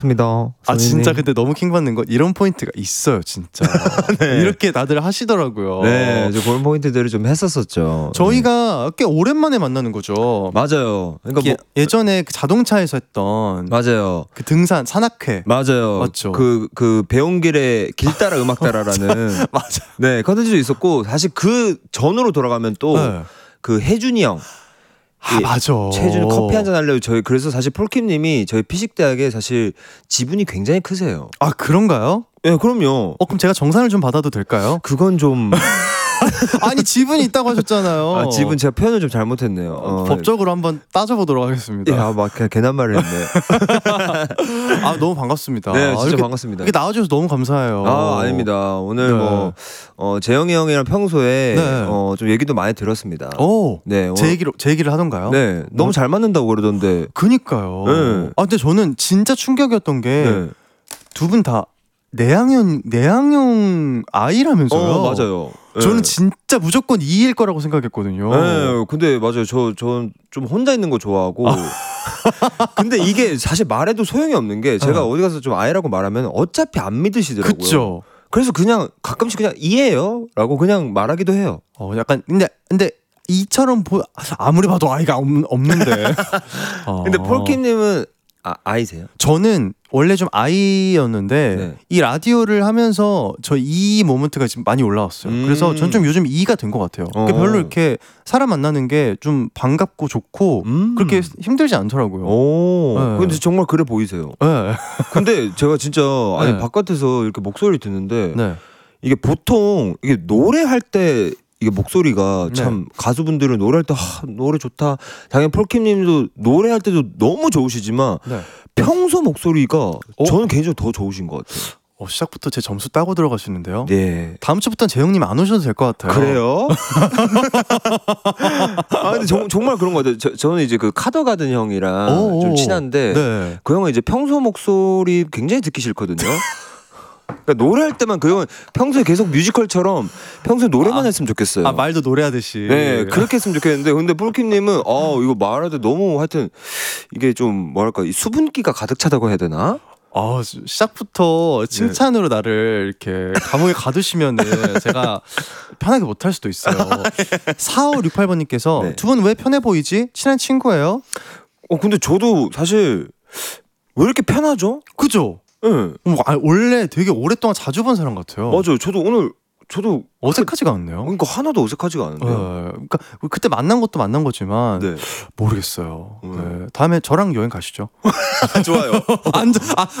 입니다. 아 진짜 근데 너무 킹받는 건 이런 포인트가 있어요 진짜. 네. 이렇게 다들 하시더라고요. 네, 그런 포인트들을 좀 했었었죠. 저희가 꽤 오랜만에 만나는 거죠. 맞아요. 그러니까 뭐 예전에 그 자동차에서 했던 맞아요. 그 등산 산악회 맞아요. 맞죠. 그 배운길에 길 따라 음악 따라라는 맞아. 네 컨텐츠도 있었고 사실 그 전으로 돌아가면 또 그 혜준이 형. 아 맞아. 최준 커피 한잔 하려고 저희 그래서 사실 폴킴님이 저희 피식대학에 사실 지분이 굉장히 크세요. 아 그런가요? 네, 그럼요. 그럼 제가 정산을 좀 받아도 될까요? 그건 좀 아니 지분이 있다고 하셨잖아요. 아, 지분 제가 표현을 좀 잘못했네요. 법적으로 한번 따져보도록 하겠습니다. 야, 막 그냥 괜한 말을 했네. 아 너무 반갑습니다. 네, 진짜 이렇게, 반갑습니다. 이렇게 나와주셔서 너무 감사해요. 아 아닙니다. 오늘 네. 재영이 형이랑 평소에 네. 좀 얘기도 많이 들었습니다. 오, 네, 제 얘기를 하던가요? 네, 너무 잘 맞는다고 그러던데. 그니까요. 네. 아 근데 저는 진짜 충격이었던 게 두 분 네. 다 내향형 아이라면서요. 맞아요. 저는 네. 진짜 무조건 2일 거라고 생각했거든요. 네, 근데 맞아요. 전 좀 혼자 있는 거 좋아하고. 근데 이게 사실 말해도 소용이 없는 게 제가 어디 가서 좀 아이라고 말하면 어차피 안 믿으시더라고요. 그쵸. 그래서 그냥 가끔씩 그냥 이해해요라고 그냥 말하기도 해요. 약간 근데 이처럼 아무리 봐도 아이가 없는데. 근데 폴킴님은 아이세요? 저는 원래 좀 아이였는데 네. 이 라디오를 하면서 저 이 모먼트가 지금 많이 올라왔어요. 그래서 전 좀 요즘 이가 된 것 같아요. 그러니까 별로 이렇게 사람 만나는 게 좀 반갑고 좋고 그렇게 힘들지 않더라고요. 오, 네. 근데 정말 그래 보이세요. 네. 근데 제가 진짜 아니 네. 바깥에서 이렇게 목소리 듣는데 네. 이게 보통 이게 노래할 때 이게 목소리가 네. 참 가수분들은 노래할 때 노래 좋다. 당연히 폴킴님도 노래할 때도 너무 좋으시지만 네. 평소 목소리가 저는 개인적으로 더 좋으신 것 같아요. 시작부터 제 점수 따고 들어가시는데요. 네. 다음 주부터는 재영님 안 오셔도 될 것 같아요. 그래요? 아 근데 정말 그런 것 같아요. 저는 이제 그 카더가든 형이랑 좀 친한데 네. 그 형은 이제 평소 목소리 굉장히 듣기 싫거든요. 그러니까 노래할 때만 그 형은 평소에 계속 뮤지컬처럼 평소에 노래만 했으면 좋겠어요. 말도 노래하듯이. 네, 그렇게 했으면 좋겠는데 근데 폴킴님은 이거 말할 때 너무 하여튼 이게 좀 뭐랄까 이 수분기가 가득 차다고 해야 되나? 시작부터 칭찬으로 나를 이렇게 감옥에 가두시면은 제가 편하게 못할 수도 있어요. 4568번님께서 네. 두 분 왜 편해 보이지? 친한 친구예요? 근데 저도 사실 왜 이렇게 편하죠? 그죠? 네. 원래 되게 오랫동안 자주 본 사람 같아요. 맞아요. 저도 어색하지가 않네요. 그러니까 하나도 어색하지가 않은데요. 그러니까 그때 만난 것도 만난 거지만 네. 모르겠어요. 네. 다음에 저랑 여행 가시죠. 좋아요.